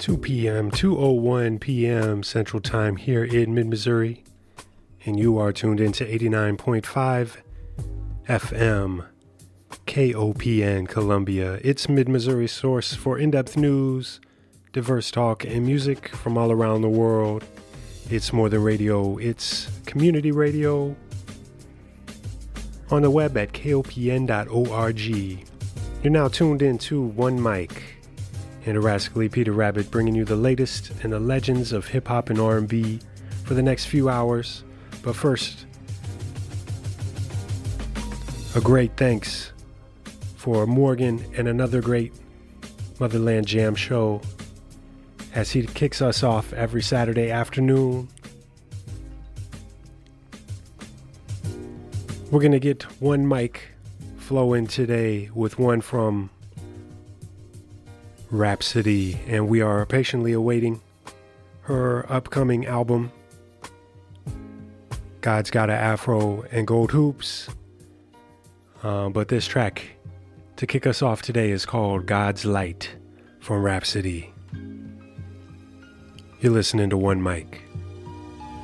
2 p.m., 2:01 p.m. Central Time here in mid-Missouri, and you are tuned into 89.5 FM, KOPN Columbia. It's Mid-Missouri's source for in-depth news, diverse talk, and music from all around the world. It's more than radio, it's community radio on the web at kopn.org. You're now tuned in to One Mic and a rascally Peter Rabbit, bringing you the latest in the legends of hip-hop and R&B for the next few hours. But first, a great thanks for Morgan and another great Motherland Jam show as he kicks us off every Saturday afternoon. We're going to get One Mic flowing today with one from Rapsody, and we are patiently awaiting her upcoming album, God's Got a Afro and Gold Hoops. But this track to kick us off today is called God's Light from Rapsody. You're listening to One Mic.